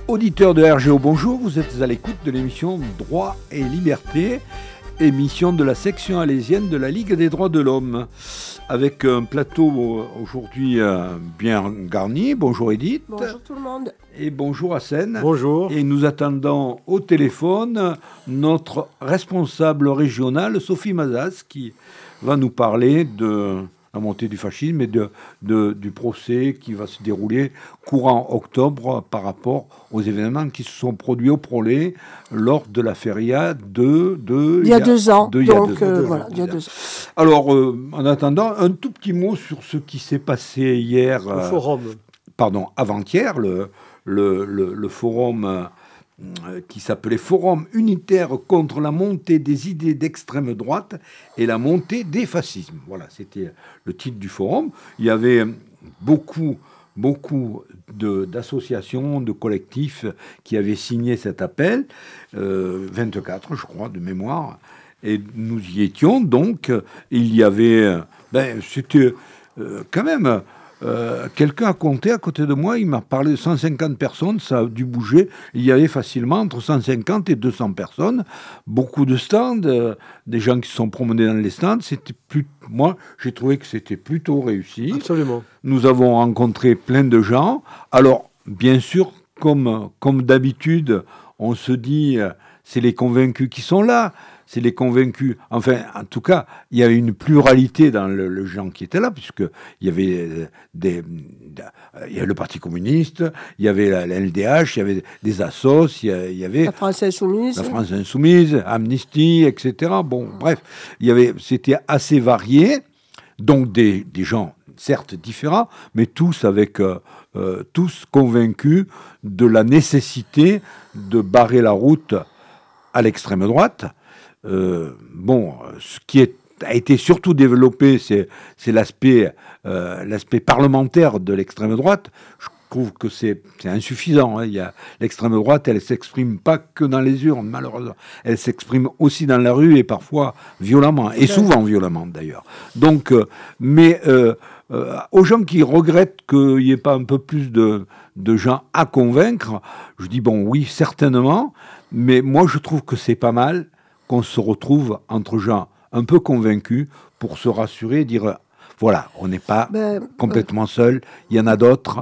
Auditeurs de RGO, bonjour, vous êtes à l'écoute de l'émission Droit et Liberté, émission de la section alésienne de la Ligue des droits de l'homme, avec un plateau aujourd'hui bien garni. Bonjour Edith. Bonjour tout le monde. Et bonjour Hassen. Bonjour. Et nous attendons au téléphone notre responsable régionale, Sophie Mazas, qui va nous parler de la montée du fascisme et du procès qui va se dérouler courant octobre par rapport aux événements qui se sont produits au Prolé lors de la feria il y a 2 ans. Il y a 2 ans. Alors, en attendant, un tout petit mot sur ce qui s'est passé hier. Au forum. Avant-hier, le forum qui s'appelait Forum unitaire contre la montée des idées d'extrême droite et la montée des fascismes. Voilà, c'était le titre du forum. Il y avait beaucoup d'associations, de collectifs qui avaient signé cet appel, 24 je crois de mémoire, et nous y étions. Donc il y avait, c'était quand même... quelqu'un a compté à côté de moi, il m'a parlé de 150 personnes, ça a dû bouger. Il y avait facilement entre 150 et 200 personnes, beaucoup de stands, des gens qui se sont promenés dans les stands. Moi, j'ai trouvé que c'était plutôt réussi. Absolument. Nous avons rencontré plein de gens. Alors, bien sûr, comme d'habitude, on se dit, c'est les convaincus qui sont là. C'est les convaincus. Enfin, en tout cas, il y avait une pluralité dans le gens qui étaient là, puisqu'il y avait il y avait le Parti communiste, il y avait la LDH, il y avait des assos, il y avait... La France Insoumise, Amnesty, etc. Bon, bref, c'était assez varié. Donc, des gens, certes, différents, mais tous tous convaincus de la nécessité de barrer la route à l'extrême droite. Ce qui a été surtout développé, c'est l'aspect parlementaire de l'extrême droite. Je trouve que c'est insuffisant. L'extrême droite, elle ne s'exprime pas que dans les urnes, malheureusement. Elle s'exprime aussi dans la rue et parfois violemment, et souvent violemment d'ailleurs. Donc, aux gens qui regrettent qu'il n'y ait pas un peu plus de gens à convaincre, je dis bon, oui, certainement, mais moi je trouve que c'est pas mal qu'on se retrouve entre gens un peu convaincus pour se rassurer et dire voilà, on n'est pas complètement seul, il y en a d'autres,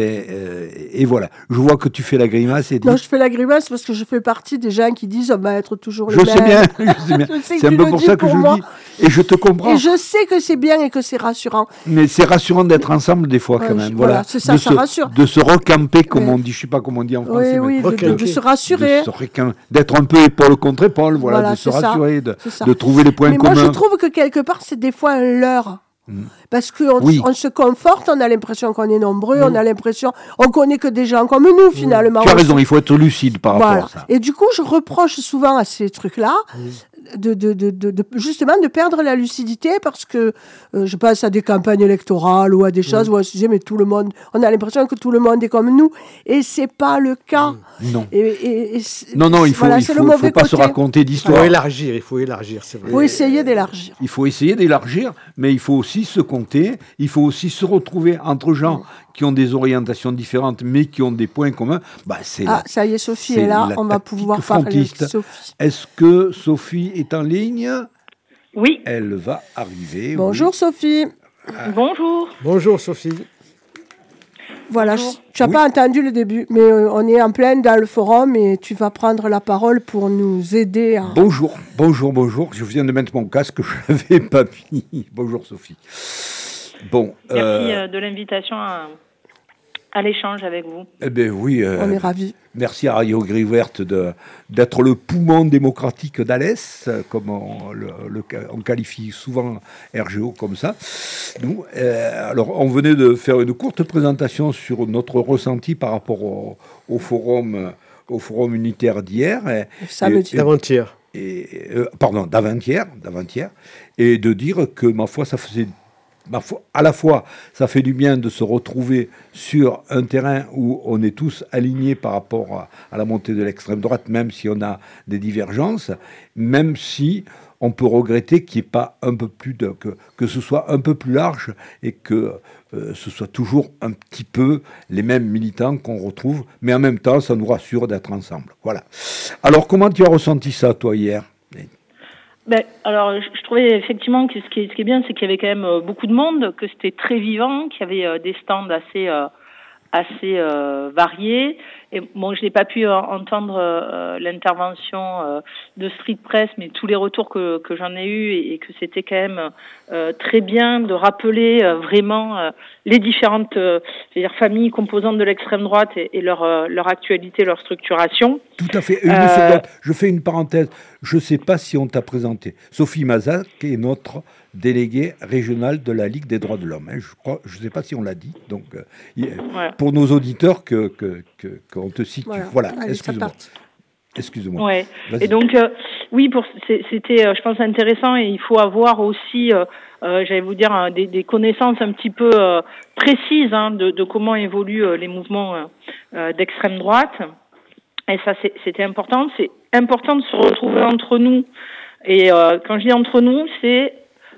et voilà. Je vois que tu fais la grimace. Non, je fais la grimace parce que je fais partie des gens qui disent on va être toujours les mêmes. Je sais bien. C'est un peu pour ça que je le dis, et je te comprends. Et je sais que c'est bien et que c'est rassurant. Mais c'est rassurant d'être ensemble des fois quand même. Voilà, c'est ça, ça rassure. De se recamper, comme on dit, je ne sais pas comment on dit en français. Oui, de se rassurer. D'être un peu épaule contre épaule, voilà, de se rassurer, de trouver les points communs. Mais moi, je trouve que quelque part, c'est des fois un leurre. Parce qu'on se conforte, on a l'impression qu'on est nombreux, on a l'impression, on connaît que des gens comme nous finalement. Tu as raison, il faut être lucide par rapport à ça. Et du coup, je reproche souvent à ces trucs-là justement de perdre la lucidité parce que je pense à des campagnes électorales ou à des choses où on se disait mais tout le monde, on a l'impression que tout le monde est comme nous et c'est pas le cas. Non. Non, il faut pas se raconter d'histoire. Il faut élargir, c'est vrai. Il faut essayer d'élargir. Il faut essayer d'élargir, mais il faut aussi se compter, il faut aussi se retrouver entre gens qui ont des orientations différentes, mais qui ont des points communs. Ça y est, Sophie est là, on va pouvoir parler avec Sophie. Est-ce que Sophie est en ligne ? Oui. Elle va arriver. Bonjour Sophie. Bonjour. Bonjour Sophie. Voilà, tu n'as pas entendu le début, mais on est en plein dans le forum et tu vas prendre la parole pour nous aider à... Bonjour. Je viens de mettre mon casque, je ne l'avais pas mis. Bonjour Sophie. Bon, merci de l'invitation à l'échange avec vous. Eh bien oui. On est ravis. Merci à Radio Grille Verte d'être le poumon démocratique d'Alès, comme on qualifie souvent RGO comme ça. Nous, alors, on venait de faire une courte présentation sur notre ressenti par rapport au forum unitaire d'hier. D'avant-hier. D'avant-hier. Et de dire que, ma foi, à la fois, ça fait du bien de se retrouver sur un terrain où on est tous alignés par rapport à la montée de l'extrême droite, même si on a des divergences, même si on peut regretter qu'il n'y ait pas un peu plus que ce soit un peu plus large et que ce soit toujours un petit peu les mêmes militants qu'on retrouve, mais en même temps, ça nous rassure d'être ensemble. Voilà. Alors, comment tu as ressenti ça, toi, hier ? Alors, je trouvais effectivement que ce qui est bien, c'est qu'il y avait quand même beaucoup de monde, que c'était très vivant, qu'il y avait des stands assez variés. Et bon, je n'ai pas pu entendre l'intervention de Street Press, mais tous les retours que j'en ai eus et que c'était quand même très bien de rappeler vraiment les différentes familles composantes de l'extrême droite et leur actualité, leur structuration. Tout à fait. Une seconde, je fais une parenthèse. Je ne sais pas si on t'a présenté. Sophie Mazac est notre déléguée régionale de la Ligue des droits de l'homme. Je ne sais pas si on l'a dit. Donc, pour nos auditeurs, qu'on te situe. Voilà. Excuse-moi. Ouais. Et donc, c'était, je pense, intéressant. Et il faut avoir aussi, j'allais vous dire, des connaissances un petit peu précises de comment évoluent les mouvements d'extrême droite. Et ça, c'était important. C'est important de se retrouver entre nous. Et quand je dis entre nous, c'est,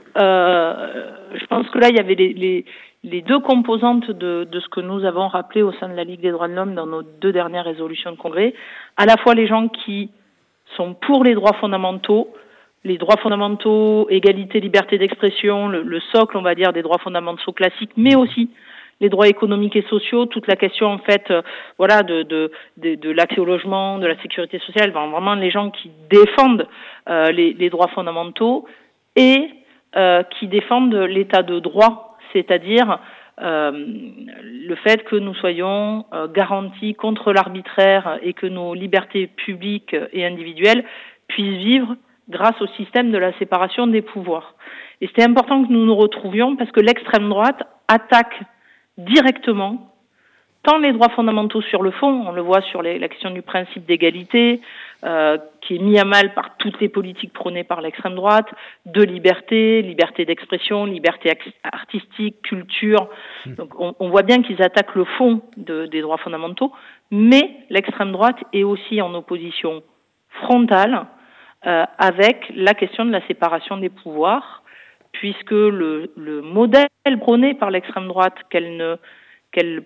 je pense que là, il y avait les deux composantes de ce que nous avons rappelé au sein de la Ligue des droits de l'homme dans nos 2 dernières résolutions de congrès. À la fois les gens qui sont pour les droits fondamentaux, égalité, liberté d'expression, le socle, on va dire, des droits fondamentaux classiques, mais aussi les droits économiques et sociaux, toute la question en fait, de l'accès au logement, de la sécurité sociale, vraiment les gens qui défendent les droits fondamentaux et qui défendent l'état de droit, c'est-à-dire le fait que nous soyons garantis contre l'arbitraire et que nos libertés publiques et individuelles puissent vivre grâce au système de la séparation des pouvoirs. Et c'était important que nous nous retrouvions parce que l'extrême droite attaque directement tant les droits fondamentaux sur le fond, on le voit sur la question du principe d'égalité, qui est mis à mal par toutes les politiques prônées par l'extrême droite, de liberté d'expression, liberté artistique, culture. Donc on voit bien qu'ils attaquent le fond des droits fondamentaux, mais l'extrême droite est aussi en opposition frontale avec la question de la séparation des pouvoirs, puisque le modèle prôné par l'extrême droite qu'elle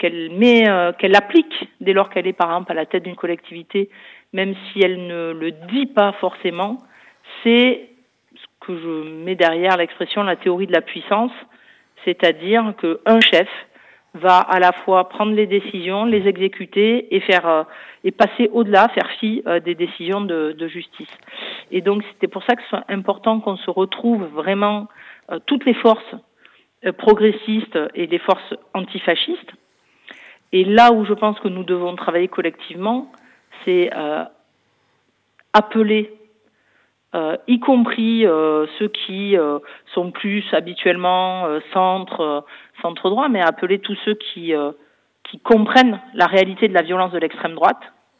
applique dès lors qu'elle est par exemple à la tête d'une collectivité, même si elle ne le dit pas forcément, c'est ce que je mets derrière l'expression la théorie de la puissance, c'est-à-dire qu'un chef va à la fois prendre les décisions, les exécuter et passer au-delà, faire fi des décisions de justice. Et donc c'était pour ça que c'est important qu'on se retrouve vraiment toutes les forces progressistes et les forces antifascistes. Et là où je pense que nous devons travailler collectivement, c'est appeler, y compris ceux qui sont plus habituellement centre droit, mais appeler tous ceux qui comprennent la réalité de la violence de l'extrême droite,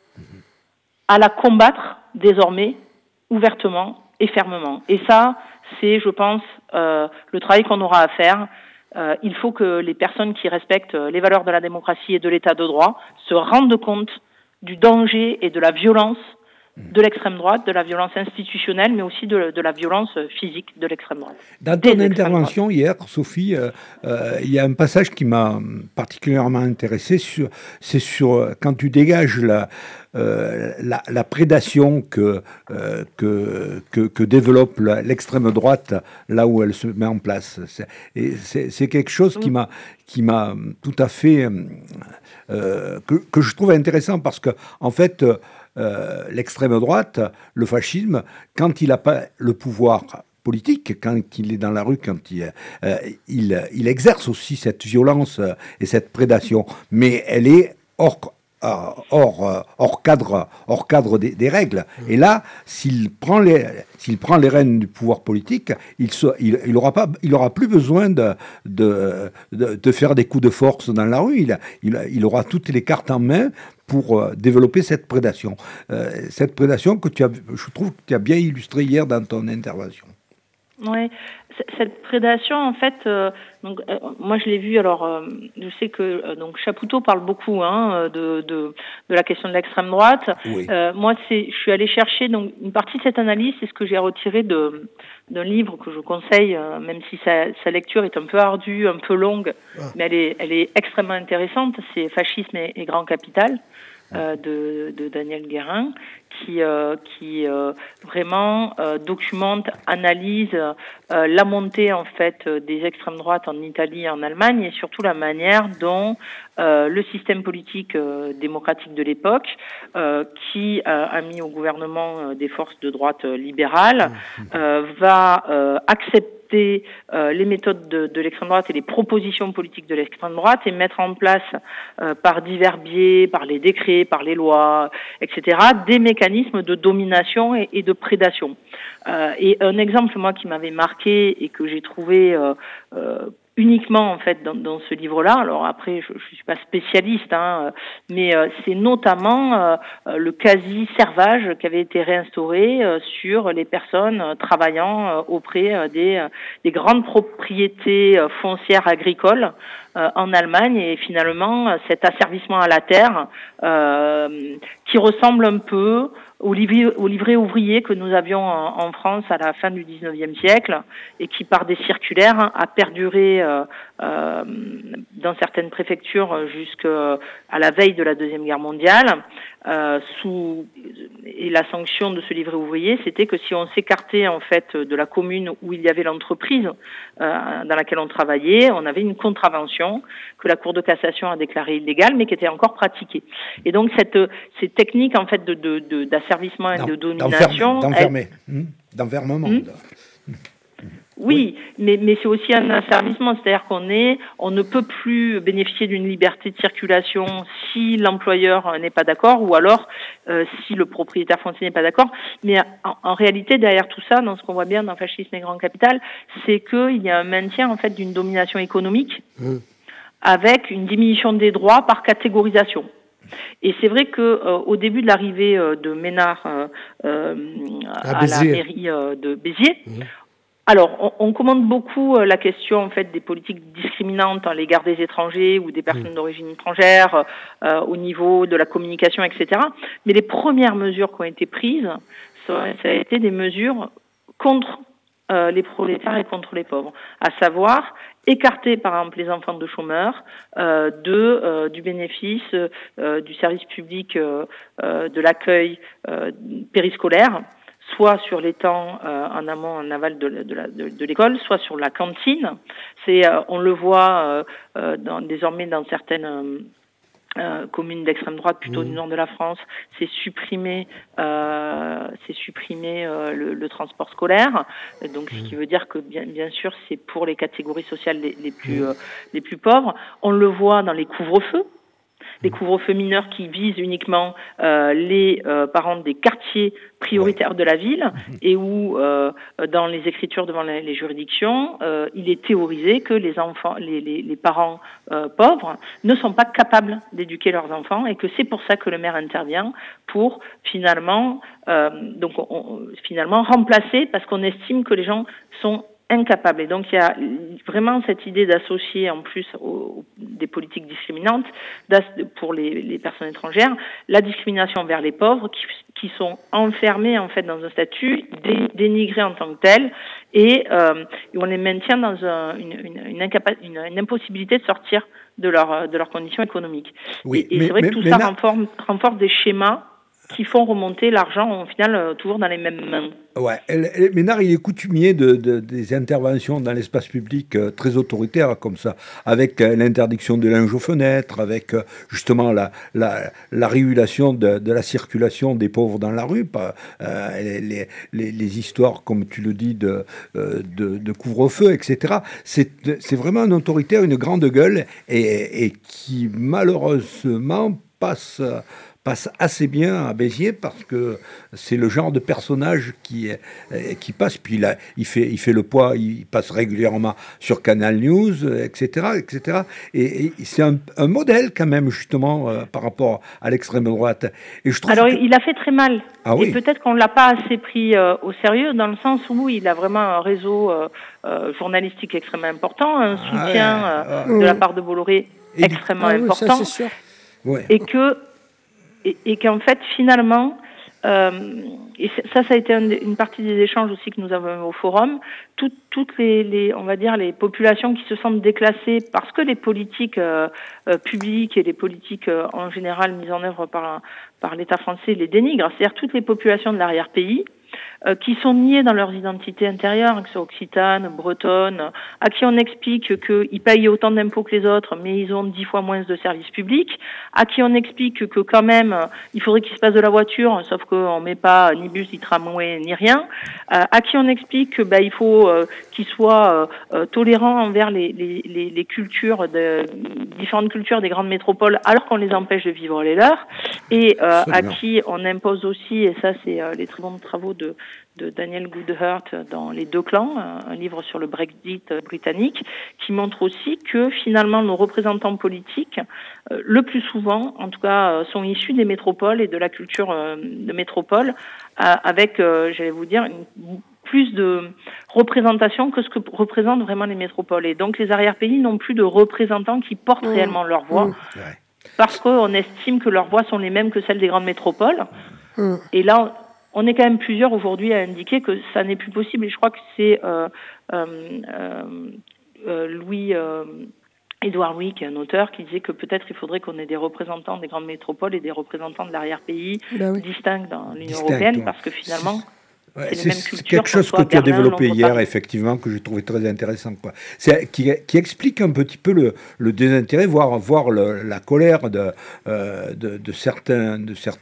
à la combattre désormais ouvertement et fermement. Et ça, c'est, je pense, le travail qu'on aura à faire. Il faut que les personnes qui respectent les valeurs de la démocratie et de l'état de droit se rendent compte du danger et de la violence de l'extrême droite, de la violence institutionnelle, mais aussi de la violence physique de l'extrême droite. Dans ton intervention hier, Sophie, il y a un passage qui m'a particulièrement intéressé, c'est sur quand tu dégages la prédation que développe l'extrême droite là où elle se met en place. C'est quelque chose qui m'a tout à fait que je trouve intéressant parce que en fait l'extrême droite, le fascisme, quand il n'a pas le pouvoir politique, quand il est dans la rue, quand il exerce aussi cette violence et cette prédation, mais elle est hors cadre des règles. Et là, s'il prend les rênes du pouvoir politique, il aura plus besoin de faire des coups de force dans la rue. Il aura toutes les cartes en main pour développer cette prédation. Cette prédation je trouve que tu as bien illustré hier dans ton intervention. Oui, Cette prédation, en fait, moi je l'ai vu. Alors, je sais que donc Chapoutot parle beaucoup de la question de l'extrême droite. Oui. Moi, je suis allée chercher donc une partie de cette analyse, c'est ce que j'ai retiré d'un livre que je conseille, même si sa lecture est un peu ardue, un peu longue, mais elle est extrêmement intéressante. C'est Fascisme et Grand Capital. De Daniel Guérin, qui vraiment documente, analyse la montée en fait des extrêmes droites en Italie et en Allemagne, et surtout la manière dont le système politique démocratique de l'époque, qui a mis au gouvernement des forces de droite libérales, va accepter les méthodes de l'extrême droite et les propositions politiques de l'extrême droite et mettre en place par divers biais, par les décrets, par les lois, etc., des mécanismes de domination et de prédation. Et un exemple, moi, qui m'avait marqué et que j'ai trouvé uniquement en fait dans ce livre-là. Alors après, je suis pas spécialiste, mais c'est notamment le quasi-servage qui avait été réinstauré sur les personnes travaillant auprès des grandes propriétés foncières agricoles en Allemagne, et finalement cet asservissement à la terre qui ressemble un peu au livret ouvrier que nous avions en France à la fin du XIXe siècle et qui, par des circulaires, a perduré dans certaines préfectures jusqu'à la veille de la Deuxième Guerre mondiale. Et la sanction de ce livret ouvrier, c'était que si on s'écartait en fait de la commune où il y avait l'entreprise dans laquelle on travaillait, on avait une contravention que la Cour de cassation a déclarée illégale, mais qui était encore pratiquée. Et donc ces techniques en fait d'asservissement et de domination, d'enfermement. Oui, mais c'est aussi un asservissement, c'est-à-dire on ne peut plus bénéficier d'une liberté de circulation si l'employeur n'est pas d'accord, ou alors si le propriétaire foncier n'est pas d'accord. Mais en réalité, derrière tout ça, dans ce qu'on voit bien dans Fascisme et Grand Capital, c'est qu'il y a un maintien en fait d'une domination économique avec une diminution des droits par catégorisation. Et c'est vrai que au début de l'arrivée de Ménard à la mairie de Béziers, alors, on commande beaucoup la question en fait des politiques discriminantes à l'égard des étrangers ou des personnes d'origine étrangère au niveau de la communication, etc. Mais les premières mesures qui ont été prises, ça a été des mesures contre les prolétaires et contre les pauvres, à savoir écarter par exemple les enfants de chômeurs du bénéfice du service public de l'accueil périscolaire, soit sur les temps en amont, en aval de l'école, soit sur la cantine. On le voit désormais dans certaines communes d'extrême droite, plutôt du nord de la France, c'est supprimer le transport scolaire. Donc, ce qui veut dire que bien sûr, c'est pour les catégories sociales les plus pauvres. On le voit dans les couvre-feux. Les couvre-feux mineurs qui visent uniquement les parents des quartiers prioritaires de la ville, et où, dans les écritures devant les juridictions, il est théorisé que les enfants, les parents pauvres ne sont pas capables d'éduquer leurs enfants, et que c'est pour ça que le maire intervient pour finalement remplacer, parce qu'on estime que les gens sont incapables. Et donc il y a vraiment cette idée d'associer en plus des politiques discriminantes pour les personnes étrangères, la discrimination vers les pauvres qui sont enfermés en fait dans un statut dénigré en tant que tel, et on les maintient dans une impossibilité de sortir de leurs conditions économiques. Et c'est vrai que tout ça renforce des schémas qui font remonter l'argent, au final, toujours dans les mêmes mains. Ouais, Ménard, il est coutumier des interventions dans l'espace public très autoritaires, comme ça, avec l'interdiction de linge aux fenêtres, avec justement la régulation de la circulation des pauvres dans la rue, les histoires, comme tu le dis, de couvre-feu, etc. C'est vraiment un autoritaire, une grande gueule, et qui, malheureusement, passe assez bien à Béziers parce que c'est le genre de personnage qui passe. Puis il fait le poids, il passe régulièrement sur Canal News, etc., etc. Et c'est un modèle quand même justement par rapport à l'extrême droite. Et je trouve il a fait très mal. Ah oui. Et peut-être qu'on ne l'a pas assez pris au sérieux dans le sens où il a vraiment un réseau journalistique extrêmement important, un soutien de la part de Bolloré extrêmement important. Ça, c'est sûr. Ouais. Et qu'en fait, finalement, et ça a été une partie des échanges aussi que nous avons eu au forum, toutes les on va dire, les populations qui se sentent déclassées parce que les politiques publiques et les politiques en général mises en œuvre par l'État français les dénigrent, c'est-à-dire toutes les populations de l'arrière-pays, qui sont niées dans leurs identités intérieures, que ce soit occitane, bretonne, à qui on explique qu'ils payent autant d'impôts que les autres, mais ils ont 10 fois moins de services publics, à qui on explique que quand même, il faudrait qu'ils se passent de la voiture, sauf qu'on met pas ni bus, ni tramway, ni rien, à qui on explique que il faut qu'ils soient tolérants envers les cultures, différentes cultures des grandes métropoles, alors qu'on les empêche de vivre les leurs, et à qui on impose aussi, et ça c'est les très bons travaux de Daniel Goodhart dans Les Deux Clans, un livre sur le Brexit britannique, qui montre aussi que finalement nos représentants politiques, le plus souvent, en tout cas, sont issus des métropoles et de la culture de métropole, avec, j'allais vous dire, plus de représentation que ce que représentent vraiment les métropoles. Et donc les arrière-pays n'ont plus de représentants qui portent réellement leur voix, parce qu'on estime que leurs voix sont les mêmes que celles des grandes métropoles. Et là, on est quand même plusieurs aujourd'hui à indiquer que ça n'est plus possible. Et je crois que c'est Édouard Louis, qui est un auteur, qui disait que peut-être il faudrait qu'on ait des représentants des grandes métropoles et des représentants de l'arrière-pays distincts dans l'Union européenne, parce que finalement... C'est quelque chose que tu as développé hier, effectivement, que j'ai trouvé très intéressant, quoi. Qui explique un petit peu le désintérêt, voire la colère de certains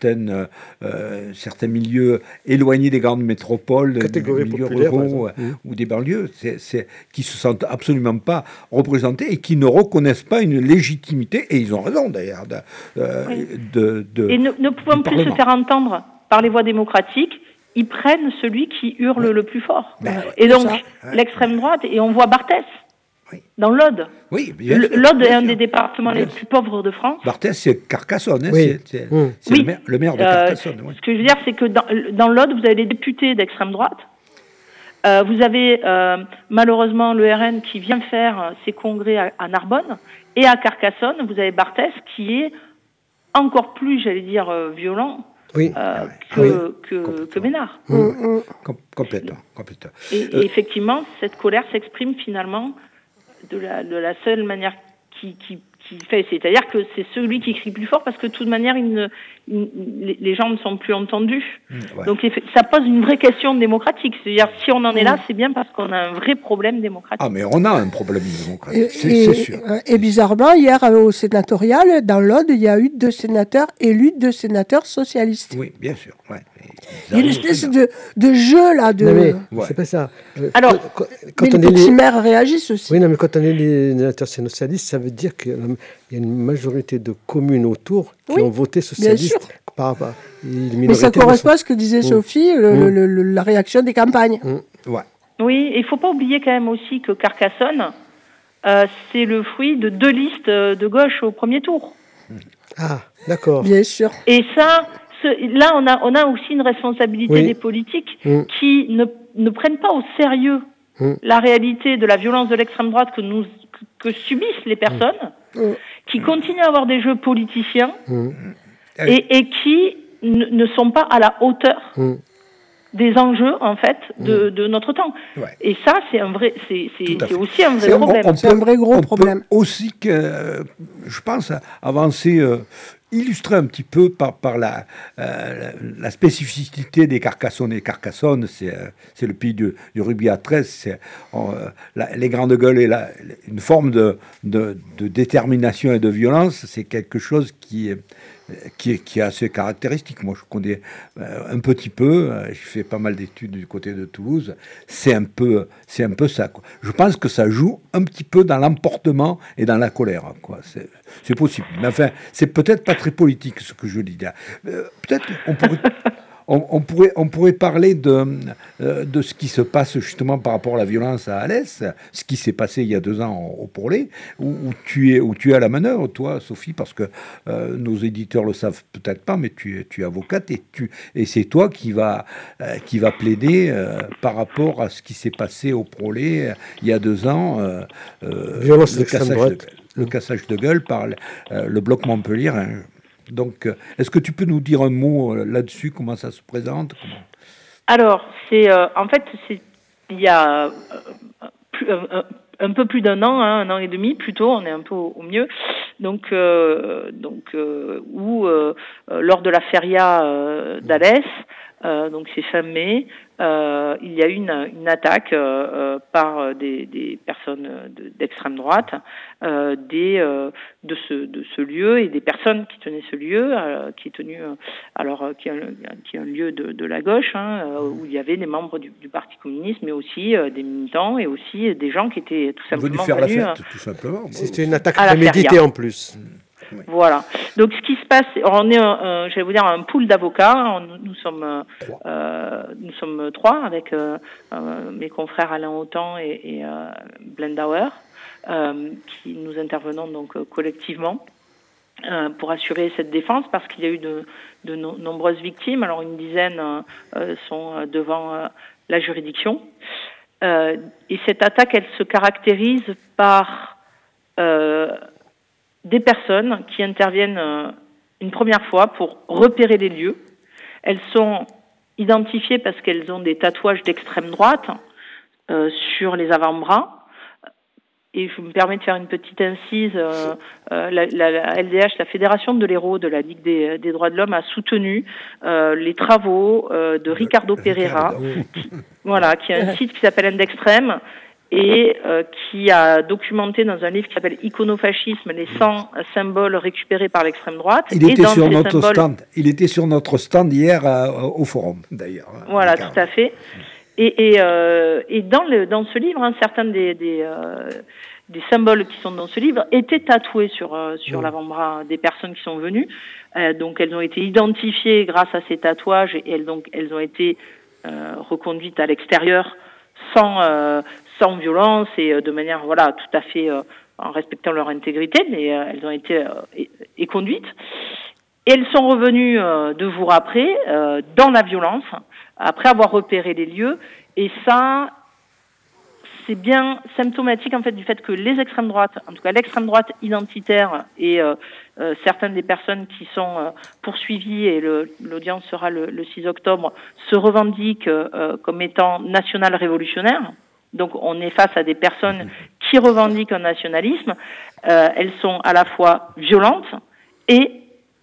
milieux éloignés des grandes métropoles, des milieux ruraux ou des banlieues, qui se sentent absolument pas représentés et qui ne reconnaissent pas une légitimité, et ils ont raison d'ailleurs. Et ne pouvant plus se faire entendre par les voies démocratiques, ils prennent celui qui hurle le plus fort. Et donc, l'extrême droite, et on voit Barthès, dans l'Aude. Oui, l'Aude est un des départements les plus pauvres de France. Barthès, c'est Carcassonne, c'est le maire de Carcassonne. Ce que je veux dire, c'est que dans l'Aude, vous avez les députés d'extrême droite. Vous avez malheureusement le RN qui vient faire ses congrès à Narbonne. Et à Carcassonne, vous avez Barthès qui est encore plus, j'allais dire, violent. Que Ménard. Complètement. Et effectivement, cette colère s'exprime finalement de la seule manière qui fait, c'est-à-dire que c'est celui qui crie plus fort parce que de toute manière, les gens ne sont plus entendus. Donc ça pose une vraie question démocratique. C'est-à-dire si on en est là, c'est bien parce qu'on a un vrai problème démocratique. Ah, mais on a un problème démocratique, c'est sûr. Et bizarrement, hier au sénatorial, dans l'Aude, il y a eu 2 sénateurs élus, 2 sénateurs socialistes. Oui, bien sûr. Il y a une espèce de jeu là. C'est pas ça. Alors, quand les petits maires réagissent aussi. Oui, non, mais quand on est les sénateurs socialistes, ça veut dire qu'il y a une majorité de communes autour qui ont voté socialiste. Mais ça correspond à ce que disait Sophie, la réaction des campagnes. Oui, il ne faut pas oublier quand même aussi que Carcassonne, c'est le fruit de 2 listes de gauche au premier tour. Ah, d'accord. Bien sûr. Et ça... Là, on a aussi une responsabilité des politiques qui ne prennent pas au sérieux la réalité de la violence de l'extrême droite que subissent les personnes, qui continuent à avoir des jeux politiciens et qui ne sont pas à la hauteur des enjeux en fait de notre temps. Et ça, c'est aussi un vrai problème. C'est un vrai gros problème. Peut aussi que je pense avancer. Illustrer un petit peu par la spécificité des Carcassonnais. Carcassonne, c'est le pays du rugby à 13. Les grandes gueules et une forme de détermination et de violence, c'est quelque chose qui est assez caractéristique. Moi, je connais un petit peu, j'ai fait pas mal d'études du côté de Toulouse, c'est un peu ça, quoi. Je pense que ça joue un petit peu dans l'emportement et dans la colère, quoi. C'est possible. Mais enfin, c'est peut-être pas très politique ce que je dis là. Peut-être on pourrait parler de ce qui se passe justement par rapport à la violence à Alès, ce qui s'est passé il y a 2 ans au Pourlet, où tu es à la manœuvre, toi, Sophie, parce que nos éditeurs le savent peut-être pas, mais tu es avocate et c'est toi qui va plaider par rapport à ce qui s'est passé au Pourlet il y a 2 ans, violence d'extrême droite. Le cassage de gueule par le bloc Montpellier. Hein. Donc, est-ce que tu peux nous dire un mot là-dessus, comment ça se présente? Alors, en fait, il y a un peu plus d'1 an, 1 an et demi plutôt, on est un peu au mieux. Donc, où lors de la feria d'Alès, donc c'est fin mai, il y a eu une attaque par des personnes d'extrême droite de ce lieu et des personnes qui tenaient ce lieu, qui est tenu qui est un lieu de la gauche, où il y avait des membres du Parti communiste, mais aussi des militants et aussi des gens qui étaient tout simplement faire venus, la fête, tout simplement. C'était une attaque préméditée en plus. Oui. Voilà. Donc, ce qui se passe, on est, je vais vous dire, un pool d'avocats. Nous sommes 3 avec mes confrères Alain Autant et Blendauer, qui nous intervenons donc collectivement pour assurer cette défense, parce qu'il y a eu de nombreuses victimes. Alors, une dizaine sont devant la juridiction. Et cette attaque, elle se caractérise par des personnes qui interviennent une première fois pour repérer les lieux. Elles sont identifiées parce qu'elles ont des tatouages d'extrême droite sur les avant-bras. Et je me permets de faire une petite incise. La LDH, la Fédération de l'Héros de la Ligue des droits de l'homme, a soutenu les travaux de Ricardo Pereira, qui a un site qui s'appelle Indextrême, et qui a documenté dans un livre qui s'appelle Iconofascisme, les 100 symboles récupérés par l'extrême droite. Il était sur notre stand hier au forum, d'ailleurs. Voilà, tout à fait. Et dans ce livre, certains des symboles qui sont dans ce livre étaient tatoués sur l'avant-bras des personnes qui sont venues. Donc elles ont été identifiées grâce à ces tatouages et elles ont été reconduites à l'extérieur sans violence et de manière tout à fait en respectant leur intégrité, mais elles ont été conduites. Et elles sont revenues 2 jours après dans la violence, après avoir repéré les lieux. Et ça, c'est bien symptomatique en fait du fait que les extrêmes droites, en tout cas l'extrême droite identitaire et certaines des personnes qui sont poursuivies, et l'audience sera le 6 octobre, se revendiquent comme étant national révolutionnaires. Donc on est face à des personnes qui revendiquent un nationalisme. Elles sont à la fois violentes et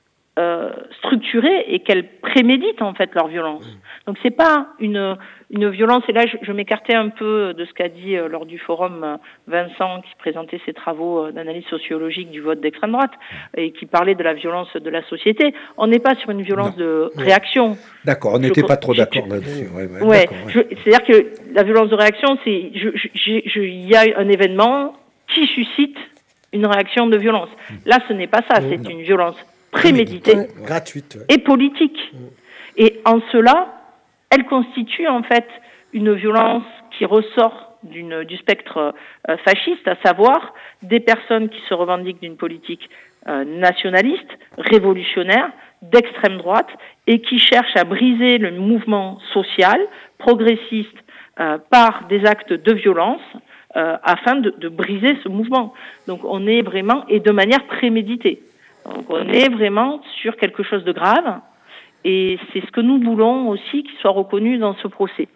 structurées, et qu'elles préméditent en fait leur violence. Donc c'est pas une violence, et là je m'écartais un peu de ce qu'a dit lors du forum Vincent, qui présentait ses travaux d'analyse sociologique du vote d'extrême droite et qui parlait de la violence de la société. On n'est pas sur une violence de réaction. D'accord, on n'était pas trop d'accord là-dessus. C'est-à-dire que la violence de réaction, c'est il y a un événement qui suscite une réaction de violence. Là, ce n'est pas ça, c'est une violence préméditée, gratuite et politique. Et en cela, elle constitue en fait une violence qui ressort du spectre fasciste, à savoir des personnes qui se revendiquent d'une politique nationaliste, révolutionnaire, d'extrême droite, et qui cherchent à briser le mouvement social, progressiste, par des actes de violence, afin de briser ce mouvement. Donc on est vraiment, et de manière préméditée. Donc on est vraiment sur quelque chose de grave, et c'est ce que nous voulons aussi qu'il soit reconnu dans ce procès.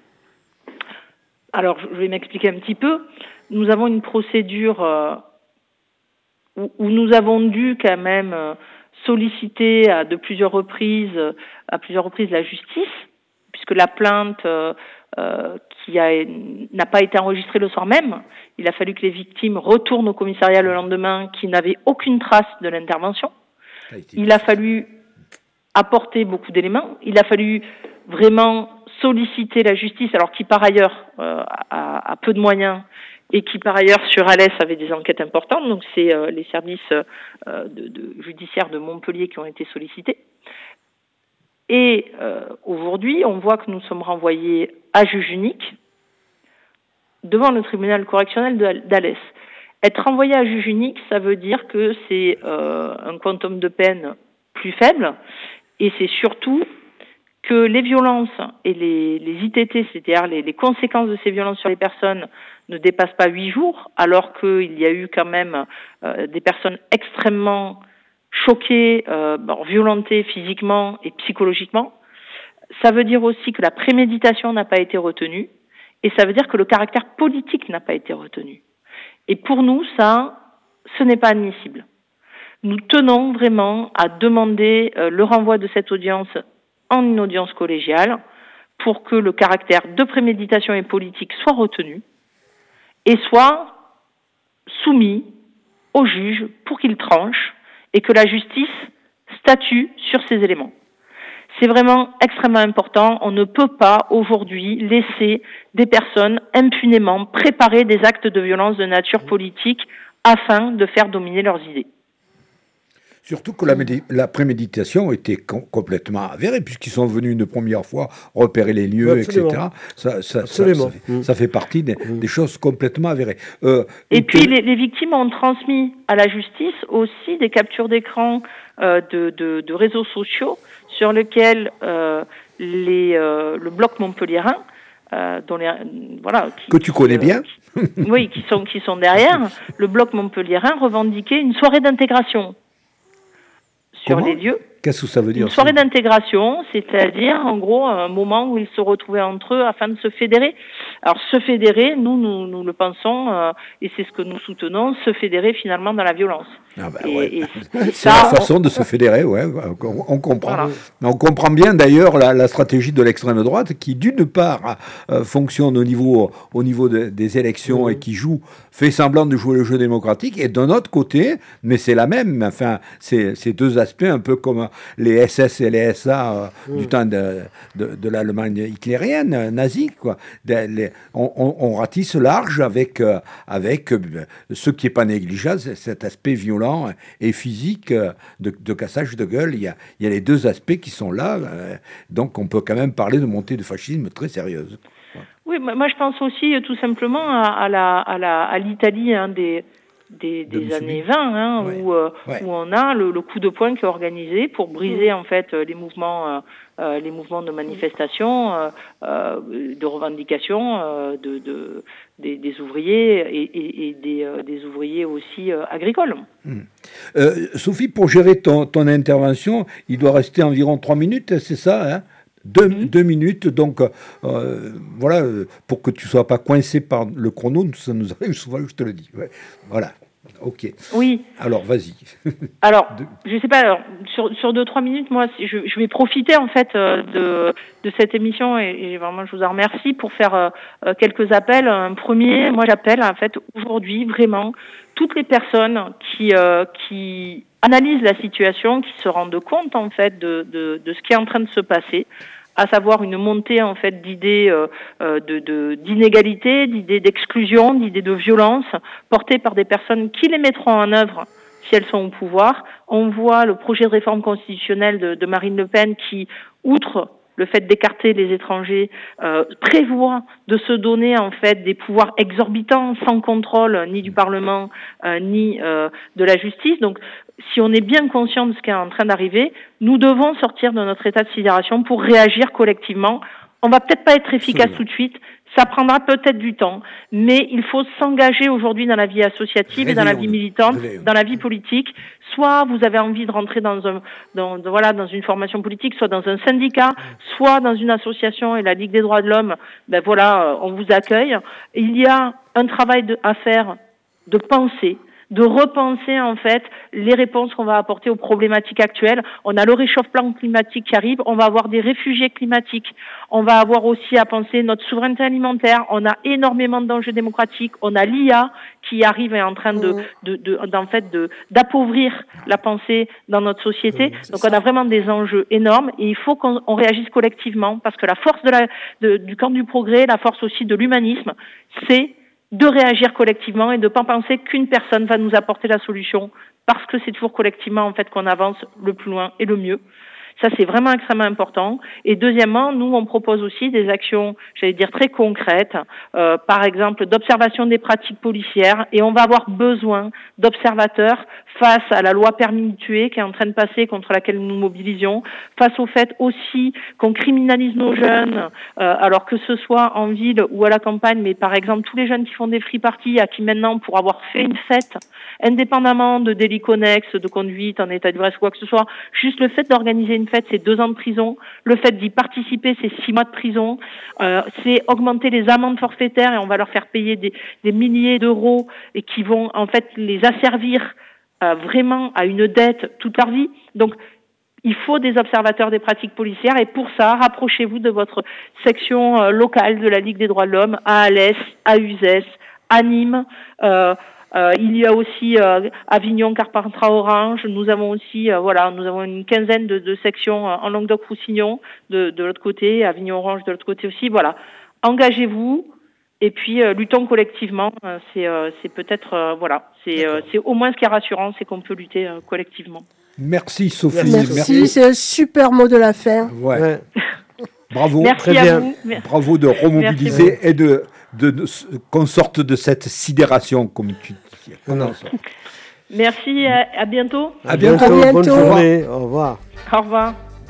Alors je vais m'expliquer un petit peu. Nous avons une procédure où nous avons dû quand même solliciter à plusieurs reprises la justice, puisque la plainte n'a pas été enregistrée le soir même. Il a fallu que les victimes retournent au commissariat le lendemain, qui n'avaient aucune trace de l'intervention. Il a fallu apporter beaucoup d'éléments. Il a fallu vraiment solliciter la justice, alors qui par ailleurs a peu de moyens, et qui par ailleurs sur Alès avait des enquêtes importantes. Donc c'est les services judiciaires de Montpellier qui ont été sollicités. Et aujourd'hui, on voit que nous sommes renvoyés à juge unique devant le tribunal correctionnel d'Alès. Être renvoyé à juge unique, ça veut dire que c'est un quantum de peine plus faible, et c'est surtout que les violences et les ITT, c'est-à-dire les conséquences de ces violences sur les personnes, ne dépassent pas 8 jours, alors qu'il y a eu quand même des personnes extrêmement choquées, violentées physiquement et psychologiquement. Ça veut dire aussi que la préméditation n'a pas été retenue, et ça veut dire que le caractère politique n'a pas été retenu. Et pour nous, ça, ce n'est pas admissible. Nous tenons vraiment à demander le renvoi de cette audience en une audience collégiale pour que le caractère de préméditation et politique soit retenu et soit soumis au juge pour qu'il tranche et que la justice statue sur ces éléments. C'est vraiment extrêmement important. On ne peut pas aujourd'hui laisser des personnes impunément préparer des actes de violence de nature politique afin de faire dominer leurs idées. Surtout que la préméditation était complètement avérée, puisqu'ils sont venus une première fois repérer les lieux, absolument. etc. Ça fait partie des choses complètement avérées. Et puis les victimes ont transmis à la justice aussi des captures d'écran de réseaux sociaux sur lesquels le bloc montpelliérain, que tu connais bien, oui, qui sont derrière, le bloc montpelliérain revendiquait une soirée d'intégration sur les lieux. Qu'est-ce que ça veut dire? Une soirée d'intégration, c'est-à-dire en gros un moment où ils se retrouvaient entre eux afin de se fédérer. Alors se fédérer, nous le pensons, et c'est ce que nous soutenons, se fédérer finalement dans la violence. Ah ben ouais. C'est la façon de se fédérer, ouais, on comprend. Voilà. On comprend bien d'ailleurs la stratégie de l'extrême droite qui, d'une part, fonctionne au niveau des élections et qui fait semblant de jouer le jeu démocratique, et d'un autre côté, mais c'est la même, enfin, c'est deux aspects un peu comme les SS et les SA du temps de l'Allemagne hitlérienne, nazie, quoi. On ratisse large avec ce qui n'est pas négligeable, cet aspect violent et physique de cassage de gueule. Il y a les deux aspects qui sont là, donc on peut quand même parler de montée de fascisme très sérieuse. Oui, moi je pense aussi tout simplement à l'Italie des années 20, où on a le coup de poing qui est organisé pour briser en fait les mouvements de manifestation, de revendication des ouvriers et des ouvriers aussi agricoles. Sophie, pour gérer ton intervention, il doit rester environ 3 minutes, c'est ça, hein? 2 minutes, donc voilà, pour que tu ne sois pas coincé par le chrono, ça nous arrive souvent, je te le dis. Ouais. Voilà, ok. Oui. Alors, vas-y. Alors, je ne sais pas, alors, sur 2-3 minutes, moi, je vais profiter en fait de cette émission et vraiment, je vous en remercie pour faire quelques appels. Un premier, moi j'appelle en fait aujourd'hui vraiment toutes les personnes qui analysent la situation, qui se rendent compte en fait de ce qui est en train de se passer, à savoir une montée en fait d'idées d'inégalité, d'idées d'exclusion, d'idées de violence portées par des personnes qui les mettront en œuvre si elles sont au pouvoir. On voit le projet de réforme constitutionnelle de Marine Le Pen qui, outre le fait d'écarter les étrangers, prévoit de se donner en fait des pouvoirs exorbitants sans contrôle ni du Parlement ni de la justice. Donc, si on est bien conscient de ce qui est en train d'arriver, nous devons sortir de notre état de sidération pour réagir collectivement. On va peut-être pas être efficace tout de suite, ça prendra peut-être du temps, mais il faut s'engager aujourd'hui dans la vie associative et dans la vie militante, dans la vie politique. Soit vous avez envie de rentrer dans une formation politique, soit dans un syndicat, soit dans une association, et la Ligue des droits de l'homme, on vous accueille. Il y a un travail à faire de penser, de repenser en fait les réponses qu'on va apporter aux problématiques actuelles. On a le réchauffement climatique qui arrive, on va avoir des réfugiés climatiques, on va avoir aussi à penser notre souveraineté alimentaire, on a énormément d'enjeux démocratiques, on a l'IA qui arrive et est en train d'appauvrir la pensée dans notre société. Donc on a vraiment des enjeux énormes et il faut qu'on réagisse collectivement parce que la force du camp du progrès, la force aussi de l'humanisme, c'est de réagir collectivement et de ne pas penser qu'une personne va nous apporter la solution, parce que c'est toujours collectivement en fait qu'on avance le plus loin et le mieux. Ça, c'est vraiment extrêmement important. Et deuxièmement, nous, on propose aussi des actions, j'allais dire, très concrètes, par exemple, d'observation des pratiques policières. Et on va avoir besoin d'observateurs face à la loi permis de tuer qui est en train de passer, contre laquelle nous nous mobilisions, face au fait aussi qu'on criminalise nos jeunes, alors que ce soit en ville ou à la campagne, mais par exemple, tous les jeunes qui font des free parties, à qui maintenant, pour avoir fait une fête, indépendamment de délits connexes, de conduite en état d'ivresse, quoi que ce soit, juste le fait d'organiser une fête, c'est 2 ans de prison. Le fait d'y participer, c'est 6 mois de prison. C'est augmenter les amendes forfaitaires et on va leur faire payer des milliers d'euros et qui vont en fait les asservir vraiment à une dette toute leur vie. Donc, il faut des observateurs des pratiques policières et pour ça, rapprochez-vous de votre section locale de la Ligue des droits de l'homme, à Alès, à Uzès, à Nîmes. Il y a aussi Avignon, Carpentras, Orange. Nous avons aussi, nous avons une quinzaine de sections en Languedoc-Roussillon de l'autre côté, Avignon, Orange de l'autre côté aussi. Voilà, engagez-vous et puis luttons collectivement. C'est peut-être c'est au moins ce qui est rassurant, c'est qu'on peut lutter collectivement. Merci Sophie. Merci, c'est un super mot de la fin. Ouais. Bravo. Merci très à bien. vous. Bravo de remobiliser et de qu'on sorte de cette sidération, comme tu dis. Merci, à bientôt. À bientôt. Bonne journée. Au revoir. Au revoir.